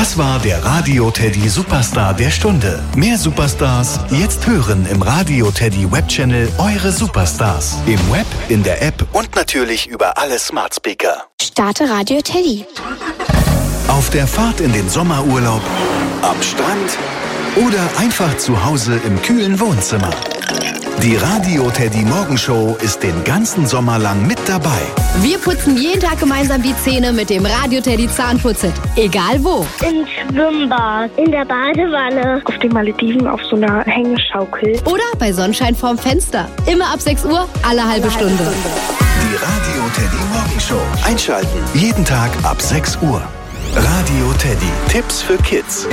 Das war der Radio Teddy Superstar der Stunde. Mehr Superstars jetzt hören im Radio Teddy Webchannel Eure Superstars. Im Web, in der App und natürlich über alle Smart Speaker. Starte Radio Teddy. Auf der Fahrt in den Sommerurlaub, am Strand oder einfach zu Hause im kühlen Wohnzimmer. Die Radio Teddy Morgenshow ist den ganzen Sommer lang mit dabei. Wir putzen jeden Tag gemeinsam die Zähne mit dem Radio Teddy Zahnputzhit. Egal wo. Im Schwimmbad, in der Badewanne, auf den Malediven auf so einer Hängeschaukel. Oder bei Sonnenschein vorm Fenster. Immer ab 6 Uhr, alle halbe Stunde. Die Radio Teddy Morgenshow. Einschalten. Jeden Tag ab 6 Uhr. Radio Teddy. Tipps für Kids.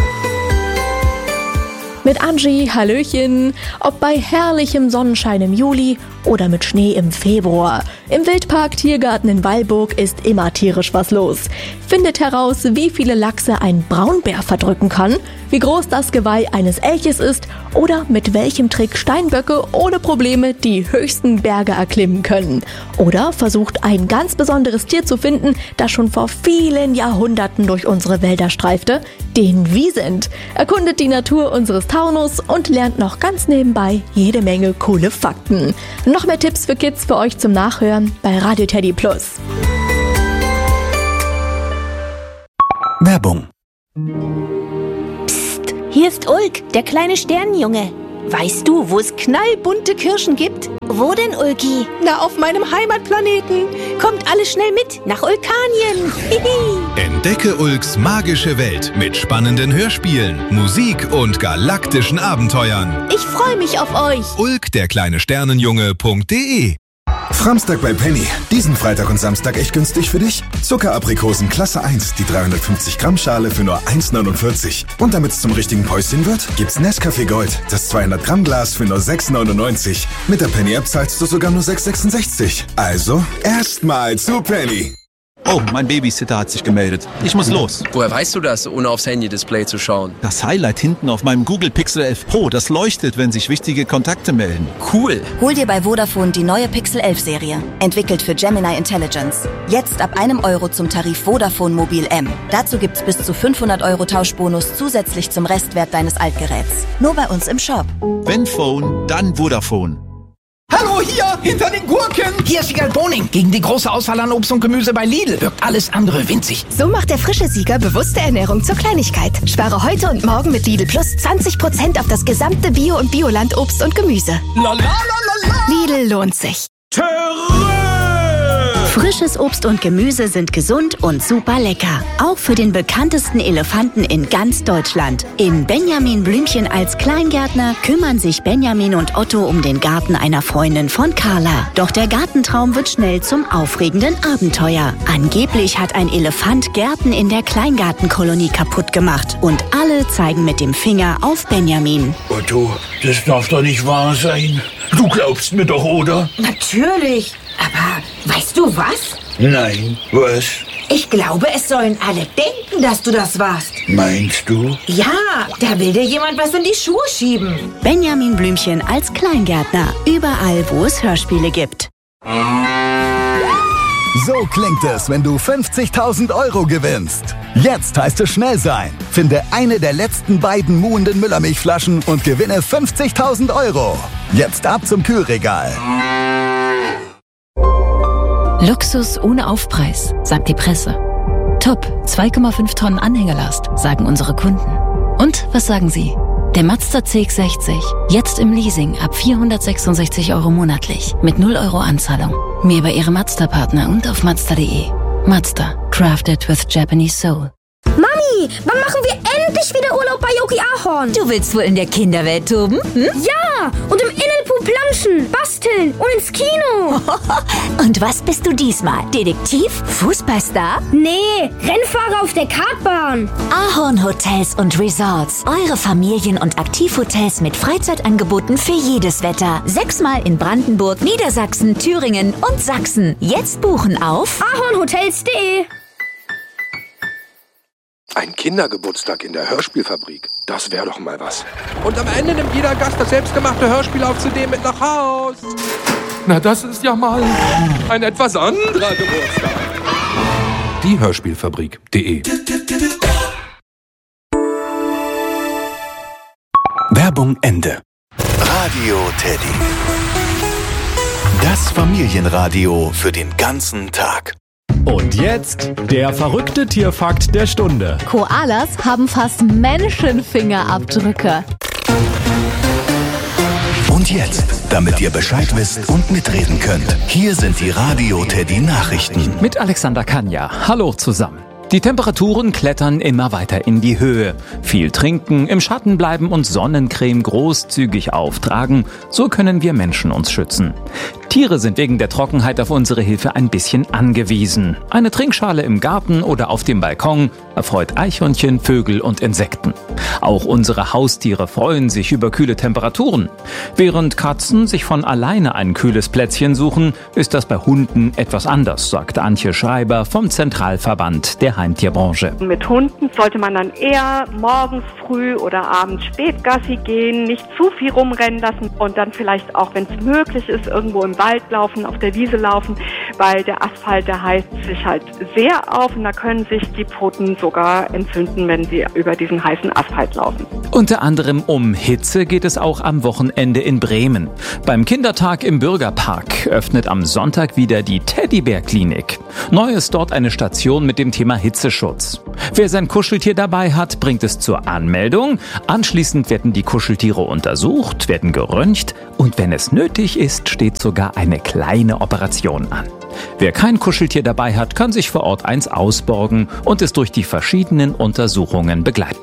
Mit Angie, Hallöchen, ob bei herrlichem Sonnenschein im Juli oder mit Schnee im Februar. Im Wildpark Tiergarten in Weilburg ist immer tierisch was los. Findet heraus, wie viele Lachse ein Braunbär verdrücken kann, wie groß das Geweih eines Elches ist oder mit welchem Trick Steinböcke ohne Probleme die höchsten Berge erklimmen können. Oder versucht ein ganz besonderes Tier zu finden, das schon vor vielen Jahrhunderten durch unsere Wälder streifte, den Wiesent. Erkundet die Natur unseres Taunus und lernt noch ganz nebenbei jede Menge coole Fakten. Noch mehr Tipps für Kids für euch zum Nachhören bei Radio Teddy Plus. Werbung. Psst, hier ist Ulk, der kleine Sternenjunge. Weißt du, wo es knallbunte Kirschen gibt? Wo denn, Ulki? Na, auf meinem Heimatplaneten. Kommt alle schnell mit nach Ulkanien. Entdecke Ulks magische Welt mit spannenden Hörspielen, Musik und galaktischen Abenteuern. Ich freue mich auf euch. Ulk, der kleine Sternenjunge.de. Framstag bei Penny. Diesen Freitag und Samstag echt günstig für dich. Zuckeraprikosen Klasse 1, die 350 Gramm Schale für nur 1,49. Und damit es zum richtigen Päuschen wird, gibt's Nescafé Gold, das 200 Gramm Glas für nur 6,99. Mit der Penny-App zahlst du sogar nur 6,66. Also, erstmal zu Penny. Oh, mein Babysitter hat sich gemeldet. Ich muss los. Woher weißt du das, ohne aufs Handy-Display zu schauen? Das Highlight hinten auf meinem Google Pixel 11 Pro, das leuchtet, wenn sich wichtige Kontakte melden. Cool. Hol dir bei Vodafone die neue Pixel 11 Serie. Entwickelt für Gemini Intelligence. Jetzt ab €1 zum Tarif Vodafone Mobil M. Dazu gibt's bis zu 500 € Tauschbonus zusätzlich zum Restwert deines Altgeräts. Nur bei uns im Shop. Wenn Phone, dann Vodafone. Hallo, hier, hinter den Gurken. Hier ist Sigal Boning. Gegen die große Auswahl an Obst und Gemüse bei Lidl wirkt alles andere winzig. So macht der frische Sieger bewusste Ernährung zur Kleinigkeit. Spare heute und morgen mit Lidl Plus 20% auf das gesamte Bio- und Bioland-Obst und Gemüse. Lidl lohnt sich. Frisches Obst und Gemüse sind gesund und super lecker. Auch für den bekanntesten Elefanten in ganz Deutschland. In Benjamin Blümchen als Kleingärtner kümmern sich Benjamin und Otto um den Garten einer Freundin von Carla. Doch der Gartentraum wird schnell zum aufregenden Abenteuer. Angeblich hat ein Elefant Gärten in der Kleingartenkolonie kaputt gemacht. Und alle zeigen mit dem Finger auf Benjamin. Otto, das darf doch nicht wahr sein. Du glaubst mir doch, oder? Natürlich. Aber weißt du was? Nein, was? Ich glaube, es sollen alle denken, dass du das warst. Meinst du? Ja, da will dir jemand was in die Schuhe schieben. Benjamin Blümchen als Kleingärtner. Überall, wo es Hörspiele gibt. So klingt es, wenn du 50.000 € gewinnst. Jetzt heißt es schnell sein. Finde eine der letzten beiden muhenden Müllermilchflaschen und gewinne 50.000 €. Jetzt ab zum Kühlregal. Luxus ohne Aufpreis, sagt die Presse. Top, 2,5 Tonnen Anhängerlast, sagen unsere Kunden. Und was sagen Sie? Der Mazda CX-60, jetzt im Leasing ab 466 € monatlich, mit 0 € Anzahlung. Mehr bei Ihrem Mazda-Partner und auf Mazda.de. Mazda, crafted with Japanese soul. Mami, wann machen wir endlich wieder Urlaub bei Yogi Ahorn? Du willst wohl in der Kinderwelt toben? Hm? Ja, und im Innenpool planschen, basteln und ins Kino. Und was bist du diesmal? Detektiv? Fußballstar? Nee, Rennfahrer auf der Kartbahn. Ahorn Hotels und Resorts. Eure Familien- und Aktivhotels mit Freizeitangeboten für jedes Wetter. 6-mal in Brandenburg, Niedersachsen, Thüringen und Sachsen. Jetzt buchen auf ahornhotels.de. Ein Kindergeburtstag in der Hörspielfabrik, das wäre doch mal was. Und am Ende nimmt jeder Gast das selbstgemachte Hörspiel auf CD mit nach Haus. Na, das ist ja mal ein etwas anderer Geburtstag. Die Hörspielfabrik.de Werbung Ende. Radio Teddy. Das Familienradio für den ganzen Tag. Und jetzt der verrückte Tierfakt der Stunde. Koalas haben fast Menschenfingerabdrücke. Und jetzt, damit ihr Bescheid wisst und mitreden könnt, hier sind die Radio Teddy Nachrichten. Mit Alexander Kanja. Hallo zusammen. Die Temperaturen klettern immer weiter in die Höhe. Viel trinken, im Schatten bleiben und Sonnencreme großzügig auftragen. So können wir Menschen uns schützen. Tiere sind wegen der Trockenheit auf unsere Hilfe ein bisschen angewiesen. Eine Trinkschale im Garten oder auf dem Balkon erfreut Eichhörnchen, Vögel und Insekten. Auch unsere Haustiere freuen sich über kühle Temperaturen. Während Katzen sich von alleine ein kühles Plätzchen suchen, ist das bei Hunden etwas anders, sagt Antje Schreiber vom Zentralverband der Heimtierbranche. Mit Hunden sollte man dann eher morgens früh oder abends spät Gassi gehen, nicht zu viel rumrennen lassen und dann vielleicht auch, wenn es möglich ist, irgendwo im Wald laufen, auf der Wiese laufen, weil der Asphalt, der heizt sich halt sehr auf und da können sich die Pfoten sogar entzünden, wenn sie über diesen heißen Asphalt laufen. Unter anderem um Hitze geht es auch am Wochenende in Bremen. Beim Kindertag im Bürgerpark öffnet am Sonntag wieder die Teddybär-Klinik. Neu ist dort eine Station mit dem Thema Hitzeschutz. Wer sein Kuscheltier dabei hat, bringt es zur Anmeldung. Anschließend werden die Kuscheltiere untersucht, werden geröntgt und wenn es nötig ist, steht sogar eine kleine Operation an. Wer kein Kuscheltier dabei hat, kann sich vor Ort eins ausborgen und es durch die verschiedenen Untersuchungen begleiten.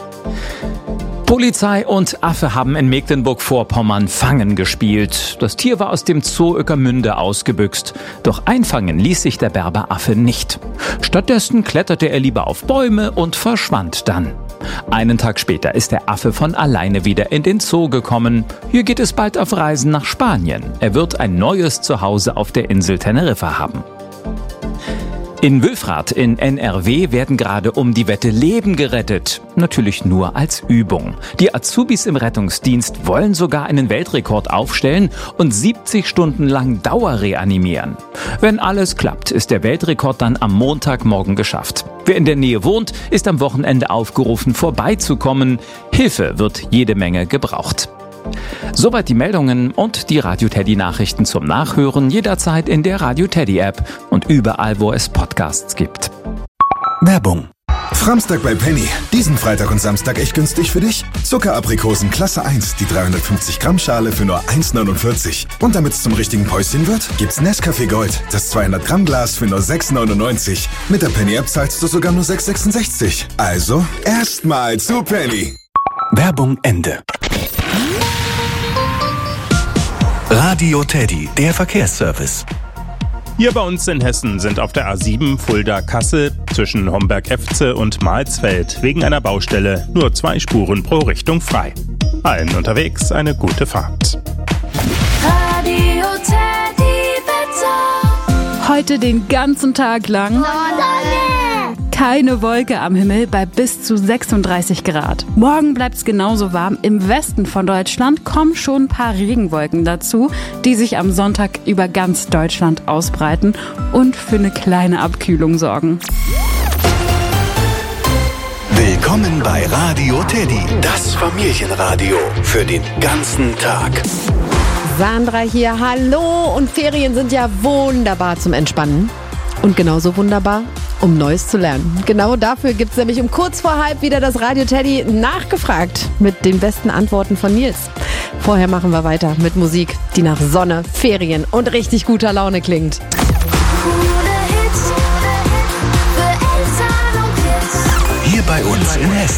Polizei und Affe haben in Mecklenburg-Vorpommern Fangen gespielt. Das Tier war aus dem Zoo Ueckermünde ausgebüxt. Doch einfangen ließ sich der Berberaffe nicht. Stattdessen kletterte er lieber auf Bäume und verschwand dann. Einen Tag später ist der Affe von alleine wieder in den Zoo gekommen. Hier geht es bald auf Reisen nach Spanien. Er wird ein neues Zuhause auf der Insel Teneriffa haben. In Wülfrath in NRW werden gerade um die Wette Leben gerettet. Natürlich nur als Übung. Die Azubis im Rettungsdienst wollen sogar einen Weltrekord aufstellen und 70 Stunden lang Dauerreanimieren. Wenn alles klappt, ist der Weltrekord dann am Montagmorgen geschafft. Wer in der Nähe wohnt, ist am Wochenende aufgerufen, vorbeizukommen. Hilfe wird jede Menge gebraucht. Soweit die Meldungen und die Radio Teddy Nachrichten zum Nachhören jederzeit in der Radio Teddy App und überall, wo es Podcasts gibt. Werbung. Framstag bei Penny. Diesen Freitag und Samstag echt günstig für dich. Zuckeraprikosen Klasse 1, die 350 Gramm Schale für nur 1,49. Und damit es zum richtigen Päuschen wird, gibt's Nescafé Gold, das 200 Gramm Glas für nur 6,99. Mit der Penny App zahlst du sogar nur 6,66. Also erstmal zu Penny. Werbung Ende. Radio Teddy, der Verkehrsservice. Hier bei uns in Hessen sind auf der A7 Fulda-Kassel zwischen Homberg-Efze und Mahlsfeld wegen einer Baustelle nur 2 Spuren pro Richtung frei. Allen unterwegs eine gute Fahrt. Radio Teddy Wetter. Heute den ganzen Tag lang Sonne. Keine Wolke am Himmel bei bis zu 36 Grad. Morgen bleibt es genauso warm. Im Westen von Deutschland kommen schon ein paar Regenwolken dazu, die sich am Sonntag über ganz Deutschland ausbreiten und für eine kleine Abkühlung sorgen. Willkommen bei Radio Teddy, das Familienradio für den ganzen Tag. Sandra hier, hallo. Und Ferien sind ja wunderbar zum Entspannen. Und genauso wunderbar, um Neues zu lernen. Genau dafür gibt es nämlich um kurz vor halb wieder das Radio Teddy nachgefragt mit den besten Antworten von Nils. Vorher machen wir weiter mit Musik, die nach Sonne, Ferien und richtig guter Laune klingt. Hier bei uns in Hessen.